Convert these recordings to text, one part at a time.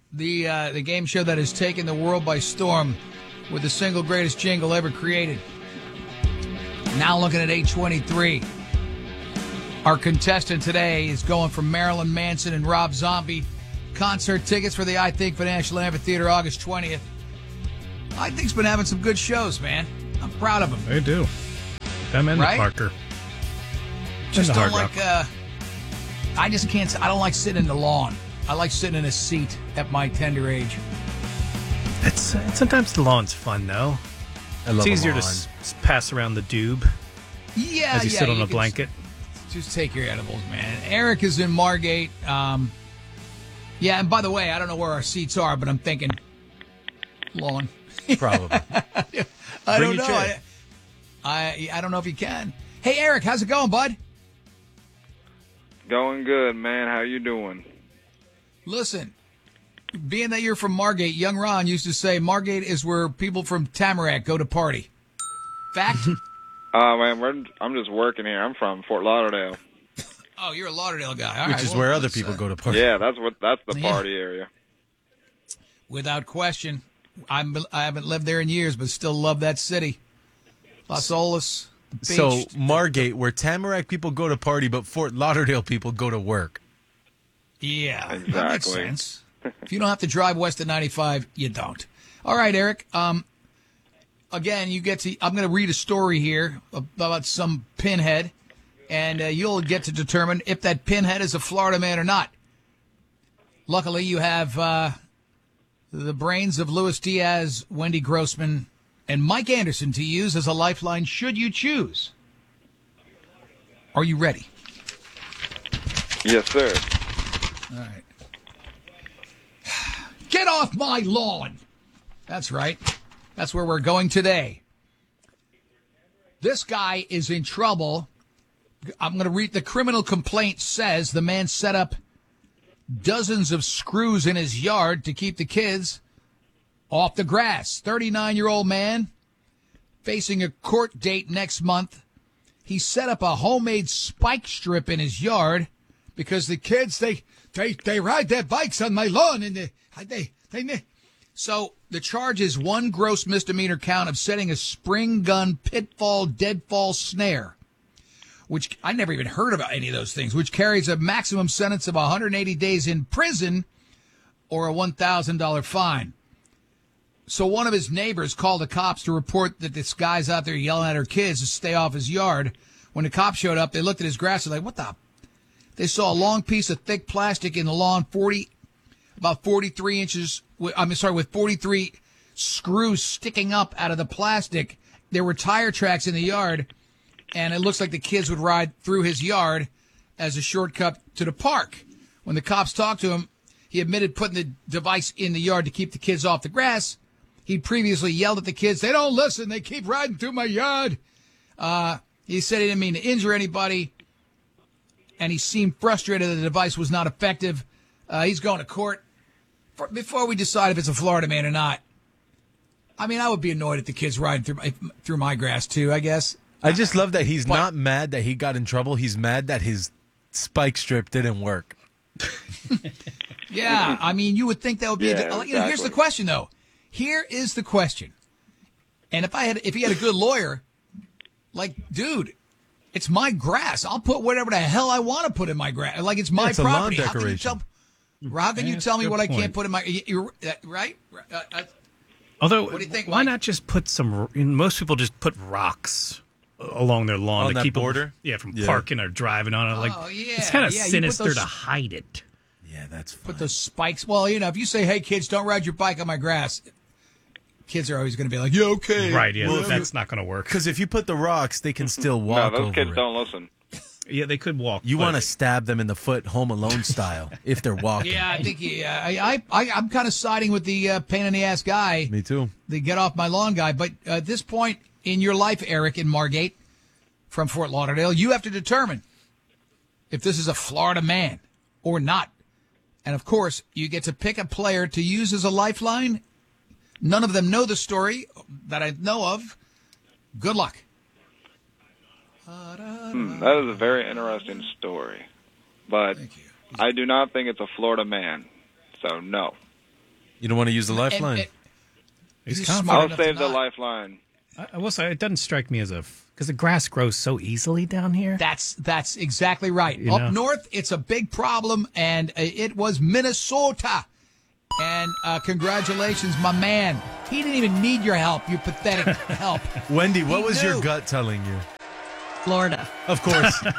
the game show that has taken the world by storm with the single greatest jingle ever created. Now looking at 823. Our contestant today is going from Marilyn Manson and Rob Zombie. Concert tickets for the I Think Financial Amphitheater August 20th. I Think's been having some good shows, man. I'm proud of them. They do. Them and right? the Parker. Just don't like, I just can't, I don't like sitting in the lawn. I like sitting in a seat at my tender age. It's sometimes the lawn's fun, though. I love it's easier lawn. to pass around the doob as you sit on a blanket. Just take your edibles, man. Eric is in Margate. Yeah, and by the way, I don't know where our seats are, but I'm thinking lawn. Probably. I Bring don't your know. chair. I don't know if you can. Hey, Eric, how's it going, bud? Going good, man. How you doing? Listen, being that you're from Margate, young Ron used to say Margate is where people from Tamarack go to party. Fact? Man, I'm just working here. I'm from Fort Lauderdale. Oh, you're a Lauderdale guy. All Which right, is well, where other let's, people go to party. Yeah, that's the party area. Without question. I haven't lived there in years, but still love that city. Las Olas, the beach. So, Margate, where Tamarack people go to party, but Fort Lauderdale people go to work. Yeah, Exactly. that makes sense. If you don't have to drive west of 95, you don't. All right, Eric. Again, I'm going to read a story here about some pinhead, and you'll get to determine if that pinhead is a Florida man or not. Luckily, you have the brains of Luis Diaz, Wendy Grossman, and Mike Anderson to use as a lifeline should you choose. Are you ready? Yes, sir. All right. Get off my lawn. That's right. That's where we're going today. This guy is in trouble. I'm going to read the criminal complaint says the man set up dozens of screws in his yard to keep the kids off the grass. 39-year-old man facing a court date next month. He set up a homemade spike strip in his yard because the kids, they ride their bikes on my lawn and so the charge is one gross misdemeanor count of setting a spring gun pitfall deadfall snare, which I never even heard about any of those things, which carries a maximum sentence of 180 days in prison or a $1,000 fine. So one of his neighbors called the cops to report that this guy's out there yelling at her kids to stay off his yard. When the cops showed up, they looked at his grass and like, what the? They saw a long piece of thick plastic in the lawn, about 43 inches. With 43 screws sticking up out of the plastic. There were tire tracks in the yard, and it looks like the kids would ride through his yard as a shortcut to the park. When the cops talked to him, he admitted putting the device in the yard to keep the kids off the grass. He'd previously yelled at the kids, they don't listen, they keep riding through my yard. He said he didn't mean to injure anybody, and he seemed frustrated that the device was not effective. He's going to court. Before we decide if it's a Florida man or not, I mean, I would be annoyed if the kids riding through my grass too, I guess. I just love that he's not mad that he got in trouble. He's mad that his spike strip didn't work. Yeah, I mean, you would think that would be Exactly. Here's the question, though. Here is the question. And if he had a good lawyer, like, dude, it's my grass. I'll put whatever the hell I want to put in my grass. Like, it's my it's property. A lawn decoration. How can you tell me what I can't put in my... right? Although, what do you think, why Mike? not just put some... Most people just put rocks along their lawn On to that keep border? them from parking or driving on it. Like, yeah. it's kind of Yeah, sinister to hide it. Yeah, that's fine. Put those spikes... Well, if you say, hey, kids, don't ride your bike on my grass, kids are always going to be like, yeah, okay. Right, yeah, that's not going to work. Because if you put the rocks, they can still walk No, those over kids it. don't listen. Yeah, they could walk. You but- want to stab them in the foot, Home Alone style, if they're walking. Yeah, I think I'm kind of siding with the pain in the ass guy. Me too. The get off my lawn guy. But at this point in your life, Eric in Margate from Fort Lauderdale, you have to determine if this is a Florida man or not. And of course, you get to pick a player to use as a lifeline. None of them know the story that I know of. Good luck. That is a very interesting story. But Thank you. I do not think it's a Florida man. So, no. You don't want to use the lifeline? He's He's confident. smart I'll enough to save the not. lifeline. I will say, it doesn't strike me as because the grass grows so easily down here. That's exactly right. You Up know? north, it's a big problem, and it was Minnesota. And congratulations, my man. He didn't even need your help, you pathetic help. Wendy, what He was knew. your gut telling you? Florida. Of course. Do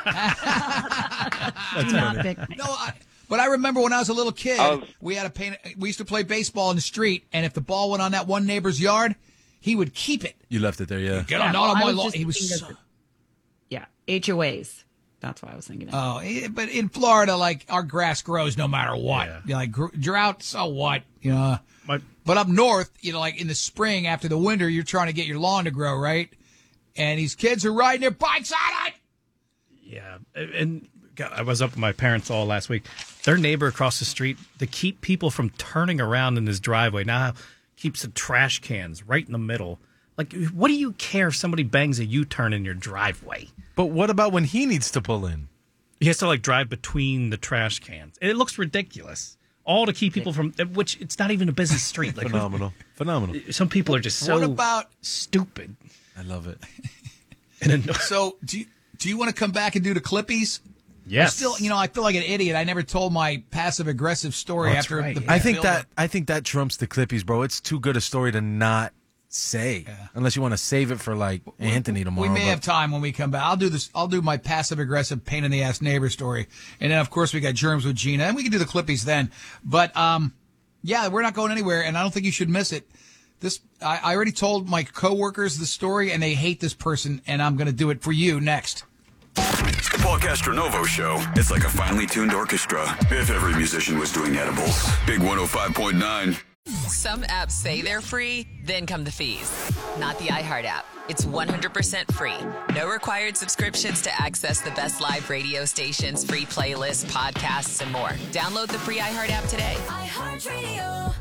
not pick me. No, but I remember when I was a little kid, I was- we used to play baseball in the street, and if the ball went on that one neighbor's yard, he would keep it. You left it there, yeah. Get Yeah, on, not well, on I my was lawn. just He was thinking so, of Yeah, HOAs. That's what I was thinking of. but in Florida, like, our grass grows no matter what. Yeah. You're like, drought, so what? You know. My- But up north, you know, like in the spring after the winter, you're trying to get your lawn to grow, right? And these kids are riding their bikes on it. Yeah, and God, I was up with my parents all last week. Their neighbor across the street, to keep people from turning around in his driveway, now keeps the trash cans right in the middle. Like, what do you care if somebody bangs a U-turn in your driveway? But what about when he needs to pull in? He has to, like, drive between the trash cans. It looks ridiculous. All to keep people from, which it's not even a busy street. Like, Phenomenal. some people are just so What about- stupid. I love it. And So do you want to come back and do the Clippies? yes. Still, you know, I feel like an idiot. I never told my passive aggressive story Oh, that's after right, the yeah. I think build-up. that trumps the Clippies, bro. It's too good a story to not say. Unless you want to save it for like Anthony tomorrow. We may but- have time when we come back. I'll do this. I'll do my passive aggressive pain in the ass neighbor story, and then of course we got germs with Gina, and we can do the Clippies then. But yeah, we're not going anywhere, and I don't think you should miss it. I already told my coworkers the story, and they hate this person, and I'm going to do it for you next. The Paul Castronovo Show. It's like a finely tuned orchestra. If every musician was doing edibles. Big 105.9. Some apps say they're free, then come the fees. Not the iHeart app. It's 100% free. No required subscriptions to access the best live radio stations, free playlists, podcasts, and more. Download the free iHeart app today. iHeartRadio.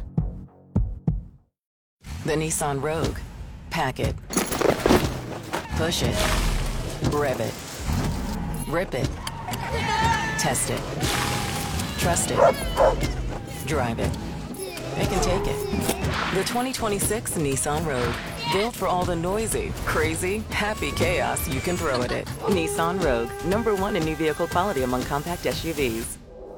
The Nissan Rogue. Pack it. Push it. Rev it. Rip it. Test it. Trust it. Drive it. They can take it. The 2026 Nissan Rogue. Built for all the noisy, crazy, happy chaos you can throw at it. Nissan Rogue. #1 in new vehicle quality among compact SUVs.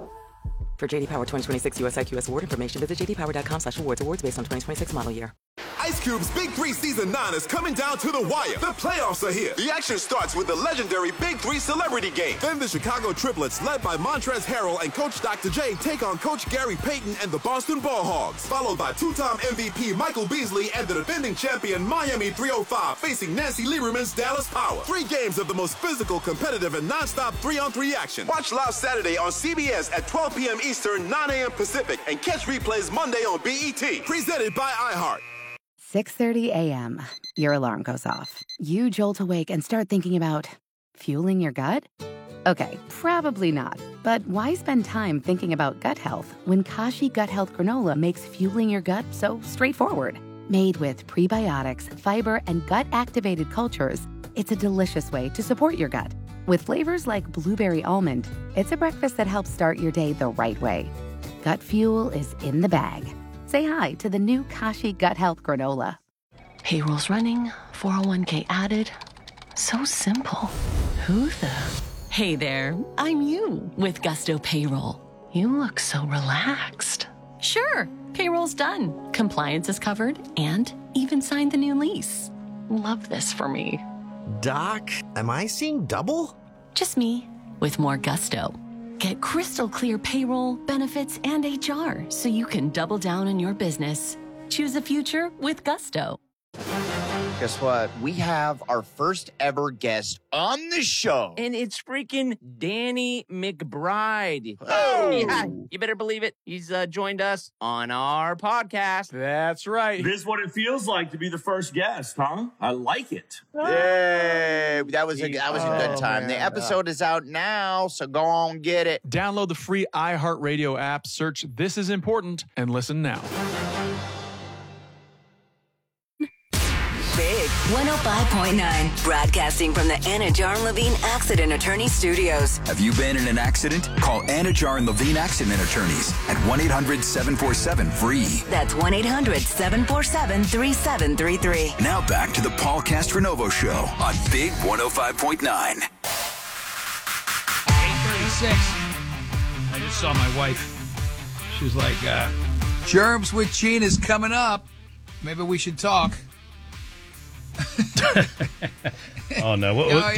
For JD Power 2026 US IQS award information, visit jdpower.com/awards. Awards based on 2026 model year. Ice Cube's Big 3 Season 9 is coming down to the wire. The playoffs are here. The action starts with the legendary Big 3 Celebrity Game. Then the Chicago Triplets, led by Montrezl Harrell and Coach Dr. J, take on Coach Gary Payton and the Boston Ball Hogs. Followed by two-time MVP Michael Beasley and the defending champion Miami 305 facing Nancy Lieberman's Dallas Power. 3 games of the most physical, competitive, and non-stop 3-on-3 action. Watch live Saturday on CBS at 12 p.m. Eastern, 9 a.m. Pacific, and catch replays Monday on BET. Presented by iHeart. 6:30 a.m. Your alarm goes off. You jolt awake and start thinking about fueling your gut? Okay, probably not. But why spend time thinking about gut health when Kashi Gut Health Granola makes fueling your gut so straightforward? Made with prebiotics, fiber, and gut-activated cultures, it's a delicious way to support your gut. With flavors like blueberry almond, it's a breakfast that helps start your day the right way. Gut fuel is in the bag. Say hi to the new Kashi Gut Health Granola. Payroll's running, 401k added. So simple. Who the? Hey there, I'm you with Gusto Payroll. You look so relaxed. Sure, payroll's done. Compliance is covered and even signed the new lease. Love this for me. Doc, am I seeing double? Just me with more gusto. Get crystal clear payroll, benefits, and HR so you can double down on your business. Choose a future with Gusto. Guess what? We have our first ever guest on the show. And it's freaking Danny McBride. Oh! Yeah, you better believe it. He's joined us on our podcast. That's right. This is what it feels like to be the first guest, huh? I like it. Yay! That was a good time. Man. The episode is out now, so go on get it. Download the free iHeartRadio app, search This Is Important, and listen now. Big 105.9, broadcasting from the Anna Jar and Levine Accident Attorney Studios. Have you been in an accident? Call Anna Jar and Levine Accident Attorneys at 1-800-747-FREE. That's 1-800-747-3733. Now back to the Paul Castronovo Show on Big 105.9. 8:36. I just saw my wife. She was like, Germs with Gene is coming up. Maybe we should talk. Oh, no.